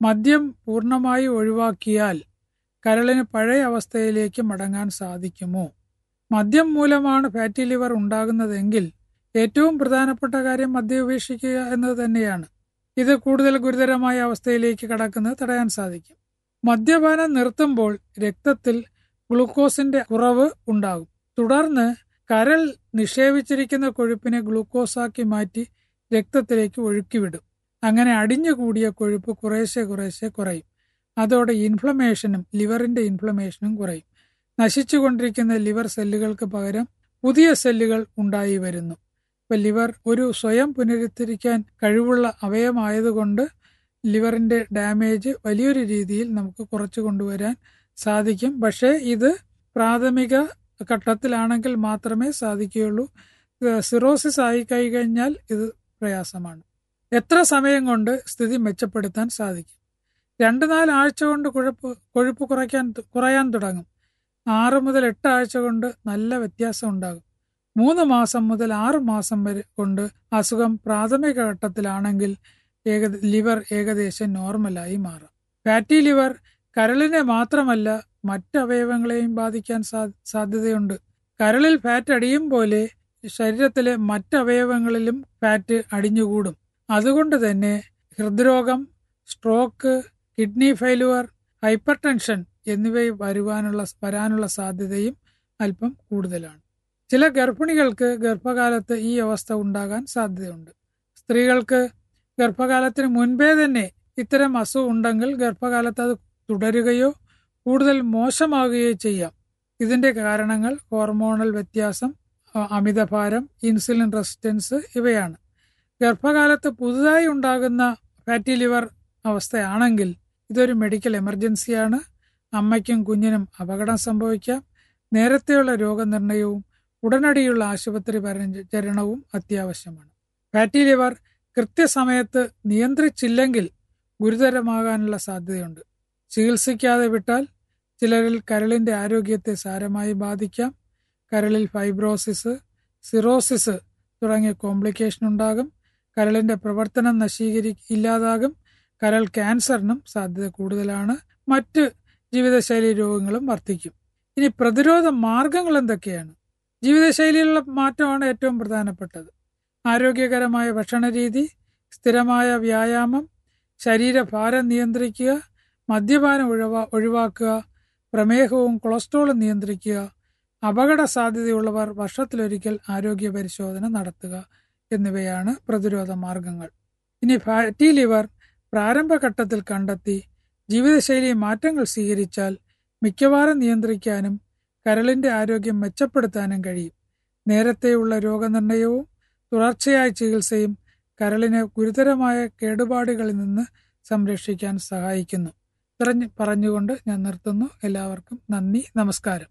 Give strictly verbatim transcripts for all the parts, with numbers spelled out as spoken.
മദ്യം പൂർണ്ണമായി ഒഴിവാക്കിയാൽ കരളിന് പഴയ അവസ്ഥയിലേക്ക് മടങ്ങാൻ സാധിക്കുമോ? മദ്യം മൂലമാണ് ഫാറ്റി ലിവർ ഉണ്ടാകുന്നതെങ്കിൽ ഏറ്റവും പ്രധാനപ്പെട്ട കാര്യം മദ്യം ഉപേക്ഷിക്കുക എന്നത് തന്നെയാണ്. ഇത് കൂടുതൽ ഗുരുതരമായ അവസ്ഥയിലേക്ക് കടക്കുന്നത് തടയാൻ സാധിക്കും. മദ്യപാനം നിർത്തുമ്പോൾ രക്തത്തിൽ ഗ്ലൂക്കോസിന്റെ കുറവ് ഉണ്ടാകും. തുടർന്ന് കരൾ നിക്ഷേപിച്ചിരിക്കുന്ന കൊഴുപ്പിനെ ഗ്ലൂക്കോസാക്കി മാറ്റി രക്തത്തിലേക്ക് ഒഴുക്കിവിടും. അങ്ങനെ അടിഞ്ഞുകൂടിയ കൊഴുപ്പ് കുറേശ്ശെ കുറേശ്ശെ കുറയും. അതോടെ ഇൻഫ്ലമേഷനും ലിവറിന്റെ ഇൻഫ്ലമേഷനും കുറയും. നശിച്ചുകൊണ്ടിരിക്കുന്ന ലിവർ സെല്ലുകൾക്ക് പകരം പുതിയ സെല്ലുകൾ ഉണ്ടായി വരുന്നു. ഇപ്പൊ ലിവർ ഒരു സ്വയം പുനരുദ്ധരിക്കാൻ കഴിവുള്ള അവയവമായതുകൊണ്ട് ലിവറിന്റെ ഡാമേജ് വലിയൊരു രീതിയിൽ നമുക്ക് കുറച്ചു കൊണ്ടുവരാൻ സാധിക്കും. പക്ഷേ ഇത് പ്രാഥമിക ഘട്ടത്തിലാണെങ്കിൽ മാത്രമേ സാധിക്കുകയുള്ളൂ. സിറോസിസ് ആയി കഴിഞ്ഞാൽ ഇത് പ്രയാസമാണ്. എത്ര സമയം കൊണ്ട് സ്ഥിതി മെച്ചപ്പെടുത്താൻ സാധിക്കും? രണ്ട് നാല് ആഴ്ച കൊണ്ട് കൊഴുപ്പ് കൊഴുപ്പ് കുറയ്ക്കാൻ കുറയാൻ തുടങ്ങും. ആറ് മുതൽ എട്ട് ആഴ്ച കൊണ്ട് നല്ല വ്യത്യാസം ഉണ്ടാകും. മൂന്ന് മാസം മുതൽ ആറ് മാസം വരെ കൊണ്ട് അസുഖം പ്രാഥമിക ഘട്ടത്തിലാണെങ്കിൽ ഏക ലിവർ ഏകദേശം നോർമലായി മാറും. ഫാറ്റി ലിവർ കരളിനെ മാത്രമല്ല മറ്റ് അവയവങ്ങളെയും ബാധിക്കാൻ സാധ്യതയുണ്ട്. കരളിൽ ഫാറ്റ് അടിയും പോലെ ശരീരത്തിലെ മറ്റ് അവയവങ്ങളിലും ഫാറ്റ് അടിഞ്ഞുകൂടും. അതുകൊണ്ട് തന്നെ ഹൃദ്രോഗം, stroke, kidney failure, hyper tension എന്നിവ വരുവാനുള്ള വരാനുള്ള സാധ്യതയും അല്പം കൂടുതലാണ്. ചില ഗർഭിണികൾക്ക് ഗർഭകാലത്ത് ഈ അവസ്ഥ ഉണ്ടാകാൻ സാധ്യതയുണ്ട്. സ്ത്രീകൾക്ക് ഗർഭകാലത്തിന് മുൻപേ തന്നെ ഇത്തരം അസുഖം ഉണ്ടെങ്കിൽ ഗർഭകാലത്ത് അത് തുടരുകയോ കൂടുതൽ മോശമാകുകയോ ചെയ്യാം. ഇതിന്റെ കാരണങ്ങൾ ഹോർമോണൽ വ്യത്യാസം, അമിതഭാരം, ഇൻസുലിൻ റെസിസ്റ്റൻസ് ഇവയാണ്. ഗർഭകാലത്ത് പുതുതായി ഉണ്ടാകുന്ന ഫാറ്റി ലിവർ അവസ്ഥയാണെങ്കിൽ ഇതൊരു മെഡിക്കൽ എമർജൻസിയാണ്. അമ്മയ്ക്കും കുഞ്ഞിനും അപകടം സംഭവിക്കാം. നേരത്തെയുള്ള രോഗനിർണയവും ഉടനടിയുള്ള ആശുപത്രി പരിചരണവും അത്യാവശ്യമാണ്. ഫാറ്റി ലിവർ കൃത്യസമയത്ത് നിയന്ത്രിച്ചില്ലെങ്കിൽ ഗുരുതരമാകാനുള്ള സാധ്യതയുണ്ട്. ചികിത്സിക്കാതെ വിട്ടാൽ ചിലരിൽ കരളിന്റെ ആരോഗ്യത്തെ സാരമായി ബാധിക്കാം. കരളിൽ ഫൈബ്രോസിസ്, സിറോസിസ് തുടങ്ങിയ കോംപ്ലിക്കേഷൻ ഉണ്ടാകും. കരളിന്റെ പ്രവർത്തനം നശീകരി ഇല്ലാതാകും. കരൾ ക്യാൻസറിനും സാധ്യത കൂടുതലാണ്. മറ്റ് ജീവിതശൈലി രോഗങ്ങളും വർദ്ധിക്കും. ഇനി പ്രതിരോധ മാർഗങ്ങൾ എന്തൊക്കെയാണ്? ജീവിതശൈലിയിലുള്ള മാറ്റമാണ് ഏറ്റവും പ്രധാനപ്പെട്ടത്. ആരോഗ്യകരമായ ഭക്ഷണരീതി, സ്ഥിരമായ വ്യായാമം, ശരീരഭാരം നിയന്ത്രിക്കുക, മദ്യപാനം ഒഴിവാ ഒഴിവാക്കുക പ്രമേഹവും കൊളസ്ട്രോളും നിയന്ത്രിക്കുക, അപകട സാധ്യതയുള്ളവർ വർഷത്തിലൊരിക്കൽ ആരോഗ്യ പരിശോധന നടത്തുക എന്നിവയാണ് പ്രതിരോധ മാർഗങ്ങൾ. ഇനി ഫാറ്റി ലിവർ പ്രാരംഭഘട്ടത്തിൽ കണ്ടെത്തി ജീവിതശൈലി മാറ്റങ്ങൾ സ്വീകരിച്ചാൽ മിക്കവാറും നിയന്ത്രിക്കാനും കരളിന്റെ ആരോഗ്യം മെച്ചപ്പെടുത്താനും കഴിയും. നേരത്തെയുള്ള രോഗനിർണയവും തുടർച്ചയായ ചികിത്സയും കരളിനെ ഗുരുതരമായ കേടുപാടുകളിൽ നിന്ന് സംരക്ഷിക്കാൻ സഹായിക്കുന്നു. ഇത്രഞ്ഞ് പറഞ്ഞുകൊണ്ട് ഞാൻ നിർത്തുന്നു. എല്ലാവർക്കും നന്ദി, നമസ്കാരം.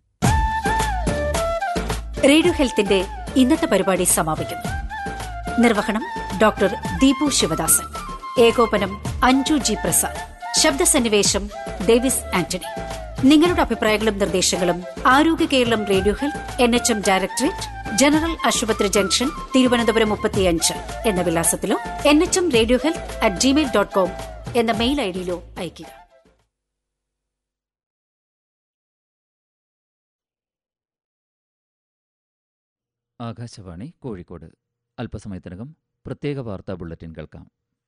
റേഡിയോ ഹെൽത്തിന്റെ ഇന്നത്തെ പരിപാടി സമാപിക്കുന്നു. നിർവഹണം ഡോക്ടർ ദീപു ശിവദാസൻ. ഏകോപനം അഞ്ജു ജി പ്രസാദ്. ശബ്ദസന്നിവേശം ഡേവിസ് ആന്റണി. നിങ്ങളുടെ അഭിപ്രായങ്ങളും നിർദ്ദേശങ്ങളും ആരോഗ്യ Keralam radio health N H M directorate, general ആശുപത്രി ജംഗ്ഷൻ, തിരുവനന്തപുരം മുപ്പത്തിയഞ്ച് എന്ന വിലാസത്തിലോ N H M radio health at Gmail dot com എന്ന മെയിൽ ഐഡിയിലോ അയയ്ക്കുക. ആകാശവാണി കോഴിക്കോട്. അല്പസമയത്തിനകം പ്രത്യേക വാർത്താ ബുള്ളറ്റിൻ കേൾക്കാം.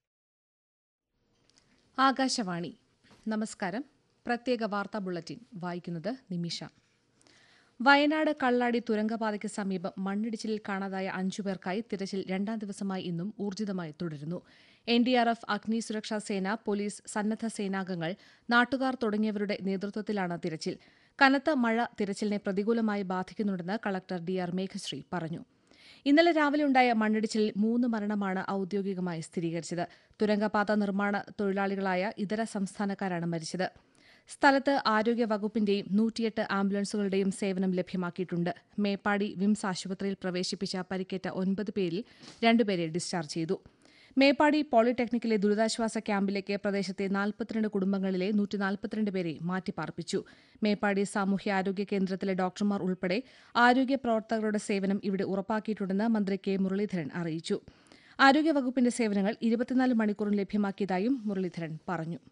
ആകാശവാണി. നമസ്കാരം. പ്രത്യേക വാർത്താ ബുള്ളറ്റിൻ വായിക്കുന്നത് നിമിഷ. വയനാട് കള്ളാടി തുരങ്കപാതയ്ക്ക് സമീപം മണ്ണിടിച്ചിലിൽ കാണാതായ അഞ്ചുപേർക്കായി തിരച്ചിൽ രണ്ടാം ദിവസമായി ഇന്നും ഊർജിതമായി തുടരുന്നു. എൻ ഡി ആർ എഫ്, അഗ്നി സുരക്ഷാ സേന, പോലീസ്, സന്നദ്ധ സേനാംഗങ്ങൾ, നാട്ടുകാർ തുടങ്ങിയവരുടെ നേതൃത്വത്തിലാണ് തിരച്ചിൽ. കനത്ത മഴ തിരച്ചിലിനെ പ്രതികൂലമായി ബാധിക്കുന്നുണ്ടെന്ന് കളക്ടർ ഡി ആർ മേഘശ്രീ പറഞ്ഞു. ഇന്നലെ രാവിലെ ഉണ്ടായ മണ്ണിടിച്ചിലിൽ മൂന്ന് മരണമാണ് ഔദ്യോഗികമായി സ്ഥിരീകരിച്ചത്. തുരങ്കപാത നിർമ്മാണ തൊഴിലാളികളായ ഇതര സംസ്ഥാനക്കാരാണ് മരിച്ചത്. സ്ഥലത്ത് ആരോഗ്യ വകുപ്പിന്റെയും നൂറ്റിയെട്ട് ആംബുലൻസുകളുടെയും സേവനം ലഭ്യമാക്കിയിട്ടുണ്ട്. മേപ്പാടി വിംസ് ആശുപത്രിയിൽ പ്രവേശിപ്പിച്ച പരിക്കേറ്റ ഒൻപത് പേരിൽ രണ്ടുപേരെ ഡിസ്ചാർജ് ചെയ്തു. മേപ്പാടി പോളിടെക്നിക്കിലെ ദുരിതാശ്വാസ ക്യാമ്പിലേക്ക് പ്രദേശത്തെ നാൽപ്പത്തിരണ്ട് കുടുംബങ്ങളിലെ നൂറ്റി നാൽപ്പത്തിരണ്ട് പേരെ മാറ്റിപ്പാർപ്പിച്ചു. മേപ്പാടി സാമൂഹ്യാരോഗ്യ കേന്ദ്രത്തിലെ ഡോക്ടർമാർ ഉൾപ്പെടെ ആരോഗ്യ പ്രവർത്തകരുടെ സേവനം ഇവിടെ ഉറപ്പാക്കിയിട്ടുണ്ടെന്ന് മന്ത്രി കെ മുരളീധരൻ അറിയിച്ചു. ആരോഗ്യവകുപ്പിന്റെ സേവനങ്ങൾ ഇരുപത്തിനാല് മണിക്കൂറും ലഭ്യമാക്കിയതായും മുരളീധരൻ പറഞ്ഞു.